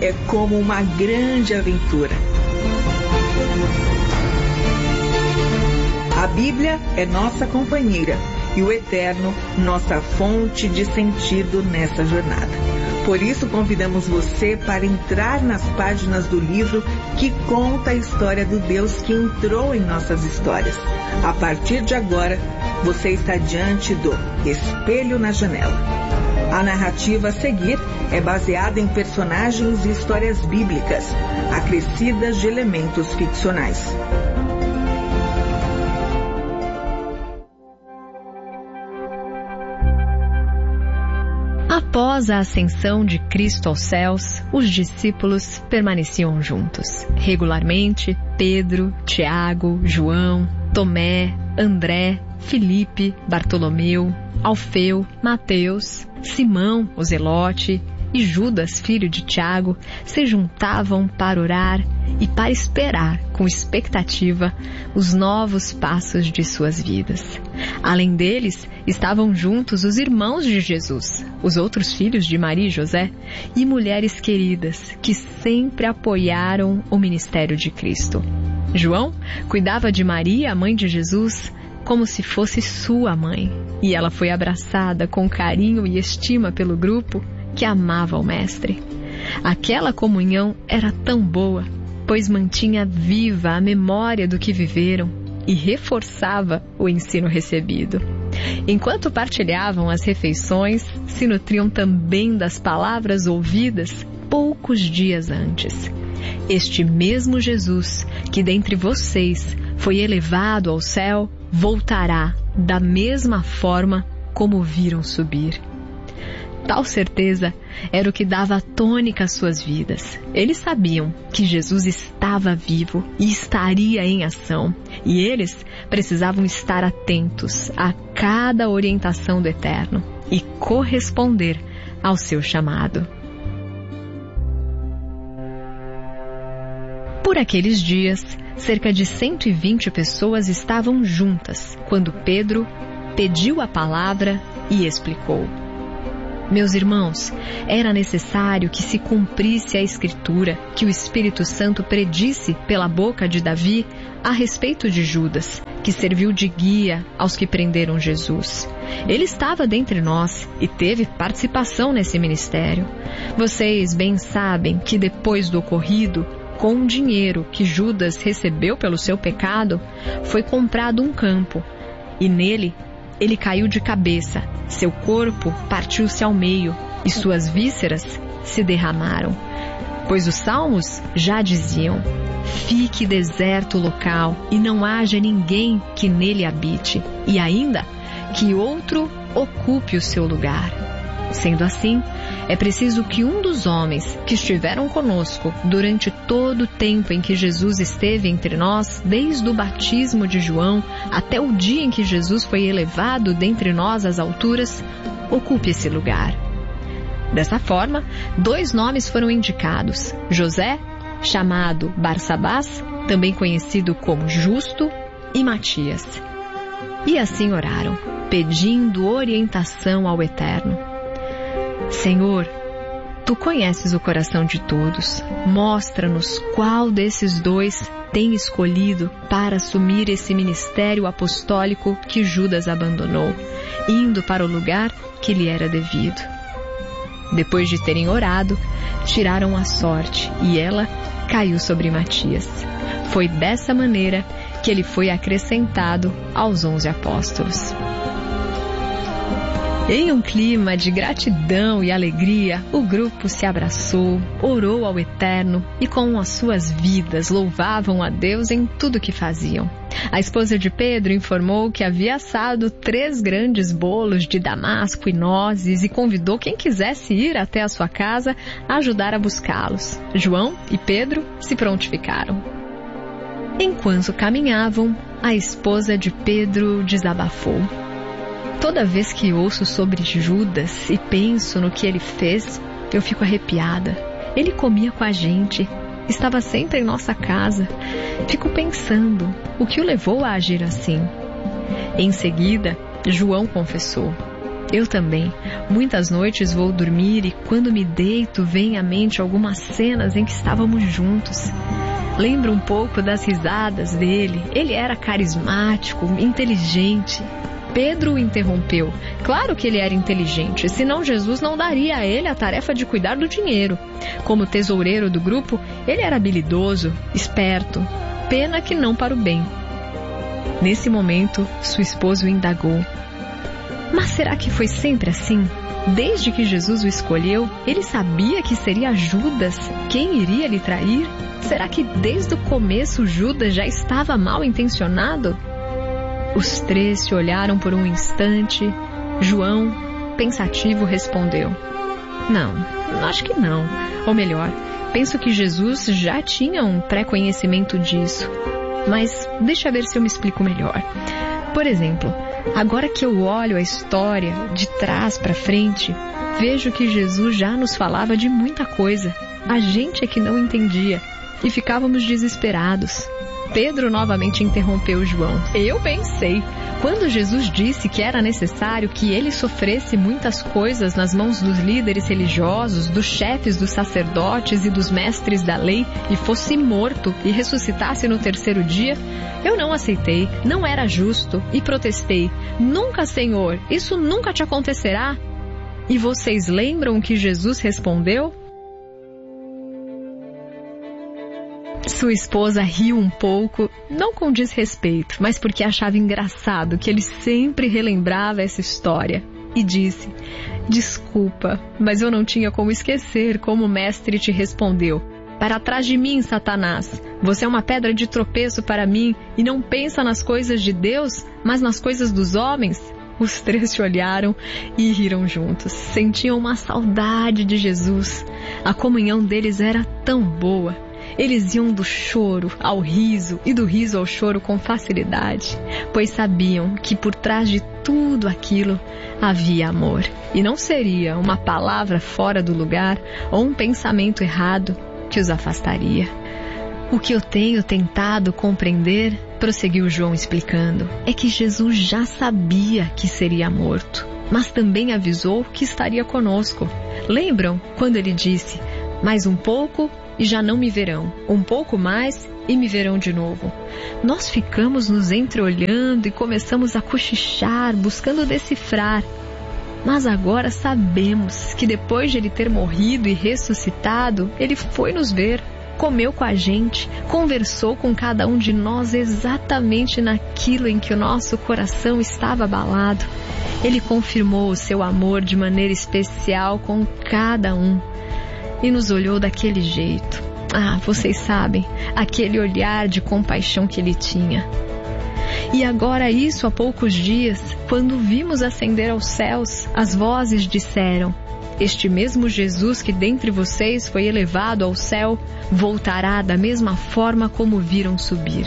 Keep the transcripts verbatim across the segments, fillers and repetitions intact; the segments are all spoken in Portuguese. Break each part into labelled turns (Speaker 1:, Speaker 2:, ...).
Speaker 1: é como uma grande aventura. A Bíblia é nossa companheira e o Eterno, nossa fonte de sentido nessa jornada. Por isso, convidamos você para entrar nas páginas do livro que conta a história do Deus que entrou em nossas histórias. A partir de agora, você está diante do Espelho na Janela. A narrativa a seguir é baseada em personagens e histórias bíblicas, acrescidas de elementos ficcionais.
Speaker 2: Após a ascensão de Cristo aos céus, os discípulos permaneciam juntos. Regularmente, Pedro, Tiago, João, Tomé, André, Filipe, Bartolomeu, Alfeu, Mateus, Simão, o Zelote e Judas, filho de Tiago, se juntavam para orar e para esperar com expectativa os novos passos de suas vidas. Além deles, estavam juntos os irmãos de Jesus, os outros filhos de Maria e José, e mulheres queridas que sempre apoiaram o ministério de Cristo. João cuidava de Maria, a mãe de Jesus, como se fosse sua mãe, e ela foi abraçada com carinho e estima pelo grupo que amava o Mestre. Aquela comunhão era tão boa, pois mantinha viva a memória do que viveram e reforçava o ensino recebido. Enquanto partilhavam as refeições, se nutriam também das palavras ouvidas poucos dias antes. Este mesmo Jesus, que dentre vocês foi elevado ao céu, voltará da mesma forma como o viram subir. Tal certeza era o que dava tônica às suas vidas. Eles sabiam que Jesus estava vivo e estaria em ação, e eles precisavam estar atentos a cada orientação do Eterno e corresponder ao seu chamado. Por aqueles dias, cerca de cento e vinte pessoas estavam juntas quando Pedro pediu a palavra e explicou. Meus irmãos, era necessário que se cumprisse a Escritura que o Espírito Santo predisse pela boca de Davi a respeito de Judas, que serviu de guia aos que prenderam Jesus. Ele estava dentre nós e teve participação nesse ministério. Vocês bem sabem que depois do ocorrido, com o dinheiro que Judas recebeu pelo seu pecado, foi comprado um campo, e nele ele caiu de cabeça, seu corpo partiu-se ao meio e suas vísceras se derramaram. Pois os salmos já diziam: fique deserto o local e não haja ninguém que nele habite, e ainda que outro ocupe o seu lugar. Sendo assim, é preciso que um dos homens que estiveram conosco durante todo o tempo em que Jesus esteve entre nós, desde o batismo de João até o dia em que Jesus foi elevado dentre nós às alturas, ocupe esse lugar. Dessa forma, dois nomes foram indicados: José, chamado Barsabás, também conhecido como Justo, e Matias. E assim oraram, pedindo orientação ao Eterno. Senhor, Tu conheces o coração de todos. Mostra-nos qual desses dois tem escolhido para assumir esse ministério apostólico que Judas abandonou, indo para o lugar que lhe era devido. Depois de terem orado, tiraram a sorte e ela caiu sobre Matias. Foi dessa maneira que ele foi acrescentado aos onze apóstolos. Em um clima de gratidão e alegria, o grupo se abraçou, orou ao Eterno e com as suas vidas louvavam a Deus em tudo que faziam. A esposa de Pedro informou que havia assado três grandes bolos de damasco e nozes e convidou quem quisesse ir até a sua casa a ajudar a buscá-los. João e Pedro se prontificaram. Enquanto caminhavam, a esposa de Pedro desabafou. Toda vez que ouço sobre Judas e penso no que ele fez, eu fico arrepiada. Ele comia com a gente, estava sempre em nossa casa. Fico pensando, o que o levou a agir assim? Em seguida, João confessou: Eu também. Muitas noites vou dormir e quando me deito vem à mente algumas cenas em que estávamos juntos. Lembro um pouco das risadas dele. Ele era carismático, inteligente. Pedro o interrompeu. Claro que ele era inteligente, senão Jesus não daria a ele a tarefa de cuidar do dinheiro. Como tesoureiro do grupo, ele era habilidoso, esperto. Pena que não para o bem. Nesse momento, sua esposa o indagou. Mas será que foi sempre assim? Desde que Jesus o escolheu, ele sabia que seria Judas quem iria lhe trair? Será que desde o começo Judas já estava mal intencionado? Os três se olharam por um instante. João, pensativo, respondeu: Não, acho que não. Ou melhor, penso que Jesus já tinha um pré-conhecimento disso. Mas deixa ver se eu me explico melhor. Por exemplo, agora que eu olho a história de trás para frente, vejo que Jesus já nos falava de muita coisa. A gente é que não entendia e ficávamos desesperados. Pedro novamente interrompeu João. Eu bem sei. Quando Jesus disse que era necessário que ele sofresse muitas coisas nas mãos dos líderes religiosos, dos chefes dos sacerdotes e dos mestres da lei, e fosse morto e ressuscitasse no terceiro dia, eu não aceitei, não era justo, e protestei. Nunca, Senhor, isso nunca te acontecerá. E vocês lembram que Jesus respondeu? Sua esposa riu um pouco, não com desrespeito, mas porque achava engraçado que ele sempre relembrava essa história. E disse: Desculpa, mas eu não tinha como esquecer como o mestre te respondeu. Para trás de mim, Satanás. Você é uma pedra de tropeço para mim e não pensa nas coisas de Deus, mas nas coisas dos homens. Os três se olharam e riram juntos. Sentiam uma saudade de Jesus. A comunhão deles era tão boa. Eles iam do choro ao riso e do riso ao choro com facilidade, pois sabiam que por trás de tudo aquilo havia amor. E não seria uma palavra fora do lugar ou um pensamento errado que os afastaria. O que eu tenho tentado compreender, prosseguiu João explicando, é que Jesus já sabia que seria morto, mas também avisou que estaria conosco. Lembram quando ele disse: mais um pouco e já não me verão, um pouco mais e me verão de novo. Nós ficamos nos entreolhando e começamos a cochichar, buscando decifrar. Mas agora sabemos que depois de ele ter morrido e ressuscitado, ele foi nos ver, comeu com a gente, conversou com cada um de nós exatamente naquilo em que o nosso coração estava abalado. Ele confirmou o seu amor de maneira especial com cada um. E nos olhou daquele jeito. Ah, vocês sabem, aquele olhar de compaixão que ele tinha. E agora isso há poucos dias, quando vimos ascender aos céus, as vozes disseram: Este mesmo Jesus que dentre vocês foi elevado ao céu, voltará da mesma forma como viram subir.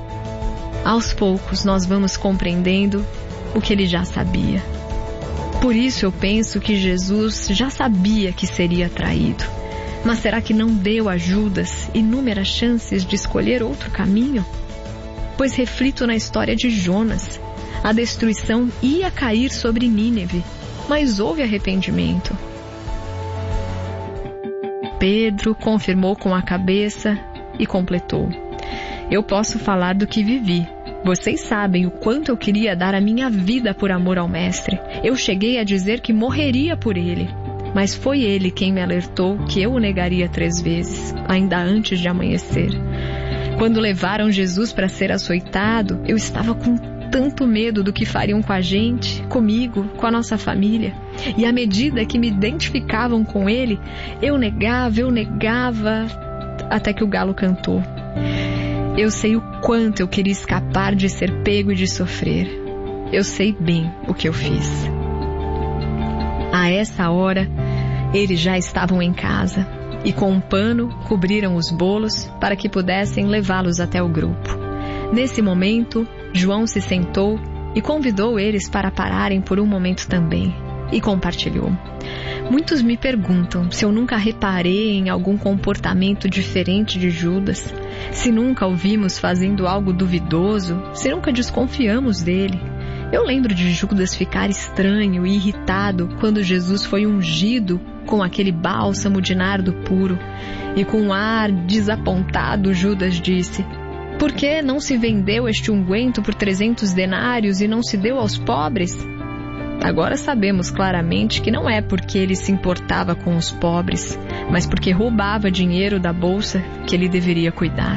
Speaker 2: Aos poucos nós vamos compreendendo o que ele já sabia. Por isso eu penso que Jesus já sabia que seria traído. Mas será que não deu a Judas inúmeras chances de escolher outro caminho? Pois reflito na história de Jonas. A destruição ia cair sobre Nínive, mas houve arrependimento. Pedro confirmou com a cabeça e completou: Eu posso falar do que vivi. Vocês sabem o quanto eu queria dar a minha vida por amor ao Mestre. Eu cheguei a dizer que morreria por ele. Mas foi ele quem me alertou que eu o negaria três vezes, ainda antes de amanhecer. Quando levaram Jesus para ser açoitado, eu estava com tanto medo do que fariam com a gente, comigo, com a nossa família. E à medida que me identificavam com ele, eu negava, eu negava, até que o galo cantou. Eu sei o quanto eu queria escapar de ser pego e de sofrer. Eu sei bem o que eu fiz. A essa hora, eles já estavam em casa e com um pano cobriram os bolos para que pudessem levá-los até o grupo. Nesse momento, João se sentou e convidou eles para pararem por um momento também e compartilhou. Muitos me perguntam se eu nunca reparei em algum comportamento diferente de Judas, se nunca o vimos fazendo algo duvidoso, se nunca desconfiamos dele. Eu lembro de Judas ficar estranho e irritado quando Jesus foi ungido com aquele bálsamo de nardo puro. E com um ar desapontado, Judas disse: por que não se vendeu este unguento por trezentos denários e não se deu aos pobres? Agora sabemos claramente que não é porque ele se importava com os pobres, mas porque roubava dinheiro da bolsa que ele deveria cuidar.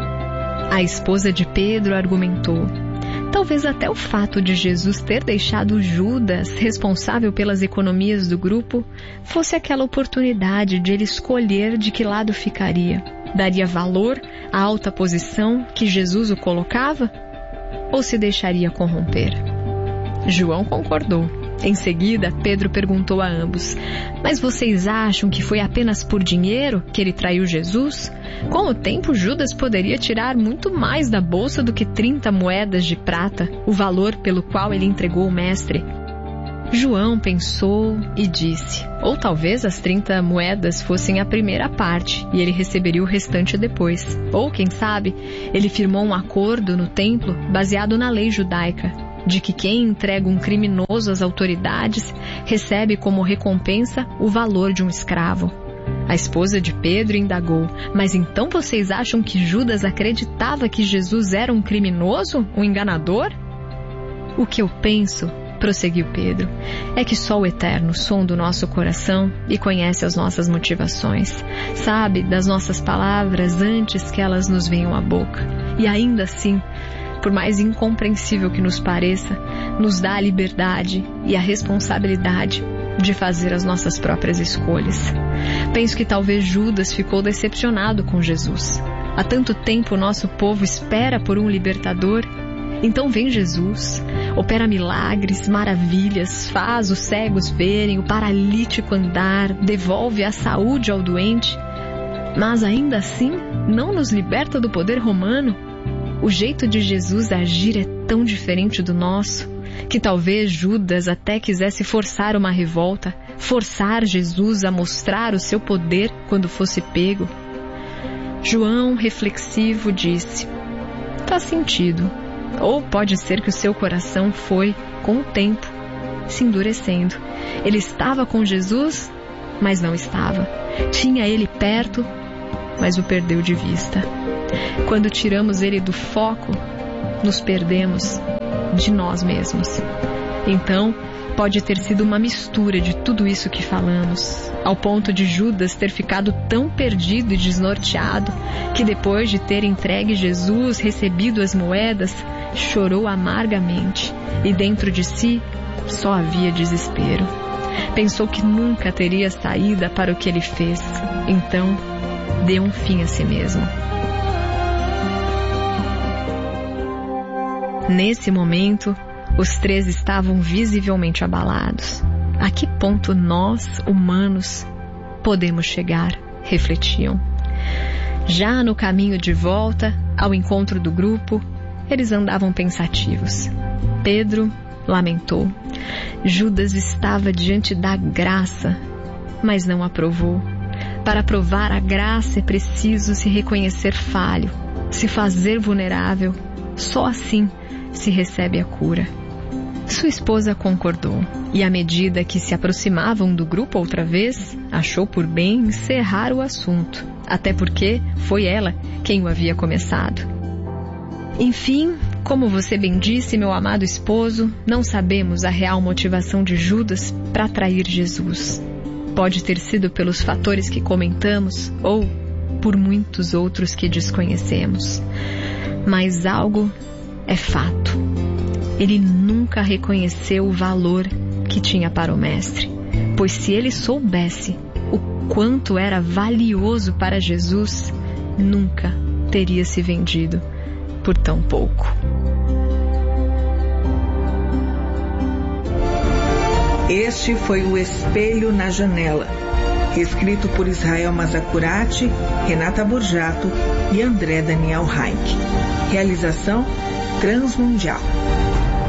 Speaker 2: A esposa de Pedro argumentou: talvez até o fato de Jesus ter deixado Judas responsável pelas economias do grupo fosse aquela oportunidade de ele escolher de que lado ficaria. Daria valor à alta posição que Jesus o colocava? Ou se deixaria corromper? João concordou. Em seguida, Pedro perguntou a ambos: mas vocês acham que foi apenas por dinheiro que ele traiu Jesus? Com o tempo, Judas poderia tirar muito mais da bolsa do que trinta moedas de prata, o valor pelo qual ele entregou o mestre. João pensou e disse: ou talvez as trinta moedas fossem a primeira parte e ele receberia o restante depois. Ou, quem sabe, ele firmou um acordo no templo baseado na lei judaica, de que quem entrega um criminoso às autoridades recebe como recompensa o valor de um escravo. A esposa de Pedro indagou: mas então vocês acham que Judas acreditava que Jesus era um criminoso, um enganador? O que eu penso, prosseguiu Pedro, é que só o Eterno sonda o nosso coração e conhece as nossas motivações. Sabe das nossas palavras antes que elas nos venham à boca. E ainda assim, por mais incompreensível que nos pareça, nos dá a liberdade e a responsabilidade de fazer as nossas próprias escolhas. Penso que talvez Judas ficou decepcionado com Jesus. Há tanto tempo o nosso povo espera por um libertador. Então vem Jesus, opera milagres, maravilhas, faz os cegos verem, o paralítico andar, devolve a saúde ao doente. Mas ainda assim não nos liberta do poder romano. O jeito de Jesus agir é tão diferente do nosso, que talvez Judas até quisesse forçar uma revolta, forçar Jesus a mostrar o seu poder quando fosse pego. João, reflexivo, disse: faz sentido. Ou pode ser que o seu coração foi, com o tempo, se endurecendo. Ele estava com Jesus, mas não estava. Tinha ele perto, mas o perdeu de vista. Quando tiramos ele do foco, nos perdemos de nós mesmos. Então, pode ter sido uma mistura de tudo isso que falamos, ao ponto de Judas ter ficado tão perdido e desnorteado que depois de ter entregue Jesus, recebido as moedas, chorou amargamente e dentro de si só havia desespero. Pensou que nunca teria saída para o que ele fez. Então, deu um fim a si mesmo. Nesse momento, os três estavam visivelmente abalados. A que ponto nós, humanos, podemos chegar? Refletiam. Já no caminho de volta ao encontro do grupo, eles andavam pensativos. Pedro lamentou. Judas estava diante da graça, mas não aprovou. Para provar a graça é preciso se reconhecer falho, se fazer vulnerável. Só assim se recebe a cura. Sua esposa concordou, e à medida que se aproximavam do grupo outra vez, achou por bem encerrar o assunto, até porque foi ela quem o havia começado. Enfim, como você bem disse, meu amado esposo, não sabemos a real motivação de Judas para trair Jesus. Pode ter sido pelos fatores que comentamos, ou por muitos outros que desconhecemos. Mas algo é fato. Ele nunca reconheceu o valor que tinha para o mestre, pois se ele soubesse o quanto era valioso para Jesus, nunca teria se vendido por tão pouco.
Speaker 1: Este foi o Espelho na Janela, escrito por Israel Mazacurati, Renata Borjato e André Daniel Heinck. Realização Transmundial.